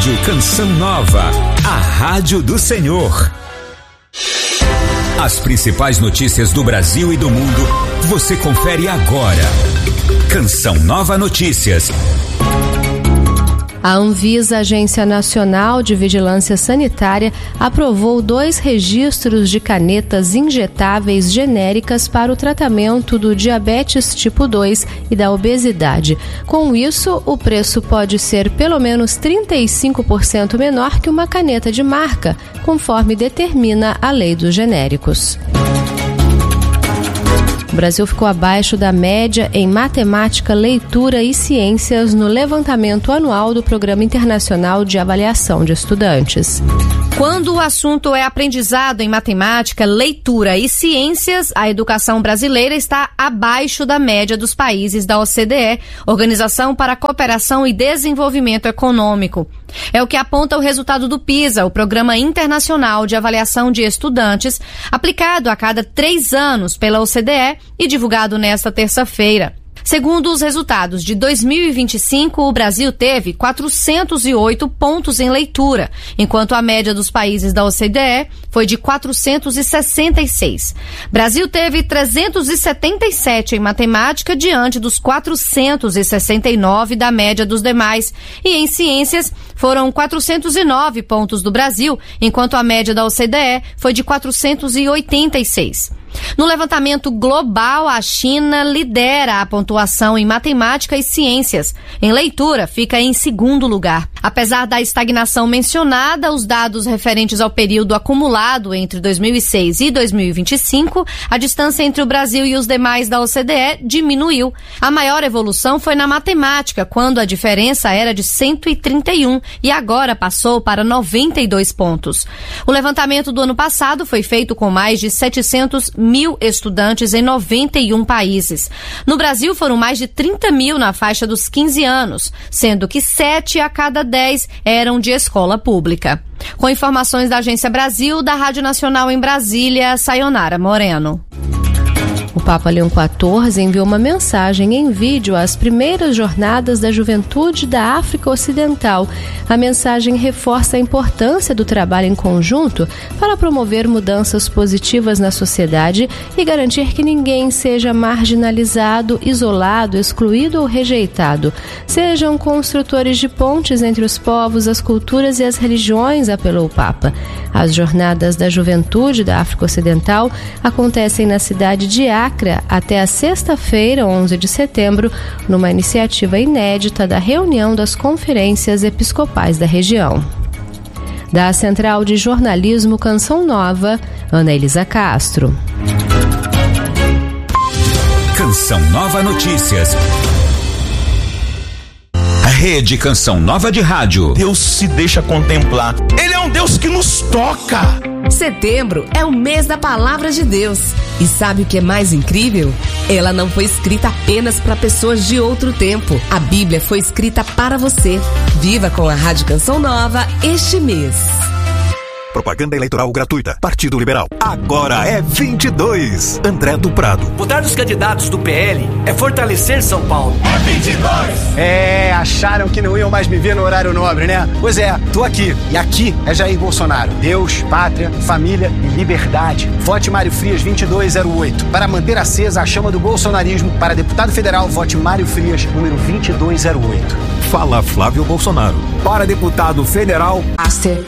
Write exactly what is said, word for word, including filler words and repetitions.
Rádio Canção Nova, a rádio do Senhor. As principais notícias do Brasil e do mundo, você confere agora. Canção Nova Notícias. A Anvisa, Agência Nacional de Vigilância Sanitária, aprovou dois registros de canetas injetáveis genéricas para o tratamento do diabetes tipo dois e da obesidade. Com isso, o preço pode ser pelo menos trinta e cinco por cento menor que uma caneta de marca, conforme determina a lei dos genéricos. O Brasil ficou abaixo da média em matemática, leitura e ciências no levantamento anual do Programa Internacional de Avaliação de Estudantes. Quando o assunto é aprendizado em matemática, leitura e ciências, a educação brasileira está abaixo da média dos países da O C D E, Organização para a Cooperação e Desenvolvimento Econômico. É o que aponta o resultado do PISA, o Programa Internacional de Avaliação de Estudantes, aplicado a cada três anos pela O C D E e divulgado nesta terça-feira. Segundo os resultados de dois mil e vinte e cinco, o Brasil teve quatrocentos e oito pontos em leitura, enquanto a média dos países da O C D E foi de quatrocentos e sessenta e seis. Brasil teve trezentos e setenta e sete em matemática, diante dos quatrocentos e sessenta e nove da média dos demais. E em ciências, foram quatrocentos e nove pontos do Brasil, enquanto a média da O C D E foi de quatrocentos e oitenta e seis. No levantamento global, a China lidera a pontuação em matemática e ciências. Em leitura, fica em segundo lugar. Apesar da estagnação mencionada, os dados referentes ao período acumulado entre dois mil e seis e dois mil e vinte e cinco, a distância entre o Brasil e os demais da O C D E diminuiu. A maior evolução foi na matemática, quando a diferença era de cento e trinta e um e agora passou para noventa e dois pontos. O levantamento do ano passado foi feito com mais de setecentos mil estudantes em noventa e um países. No Brasil, foram mais de trinta mil na faixa dos quinze anos, sendo que sete a cada dez eram de escola pública. Com informações da Agência Brasil, da Rádio Nacional em Brasília, Sayonara Moreno. O Papa Leão quatorze enviou uma mensagem em vídeo às primeiras jornadas da juventude da África Ocidental. A mensagem reforça a importância do trabalho em conjunto para promover mudanças positivas na sociedade e garantir que ninguém seja marginalizado, isolado, excluído ou rejeitado. Sejam construtores de pontes entre os povos, as culturas e as religiões, apelou o Papa. As jornadas da juventude da África Ocidental acontecem na cidade de Acre até a sexta-feira, onze de setembro, numa iniciativa inédita da reunião das conferências episcopais da região. Da Central de Jornalismo Canção Nova, Ana Elisa Castro. Canção Nova Notícias. A Rede Canção Nova de Rádio. Deus se deixa contemplar. Ele é um Deus que nos toca. Setembro é o mês da Palavra de Deus. E sabe o que é mais incrível? Ela não foi escrita apenas para pessoas de outro tempo. A Bíblia foi escrita para você. Viva com a Rádio Canção Nova este mês. Propaganda eleitoral gratuita. Partido Liberal. Agora é vinte e dois. André do Prado. Votar nos candidatos do P L é fortalecer São Paulo. É vinte e dois. É, acharam que não iam mais me ver no horário nobre, né? Pois é, tô aqui. E aqui é Jair Bolsonaro. Deus, pátria, família e liberdade. Vote Mário Frias vinte e dois zero oito. Para manter acesa a chama do bolsonarismo, para deputado federal, vote Mário Frias, número vinte e dois zero oito. Fala Flávio Bolsonaro. Para deputado federal, Aster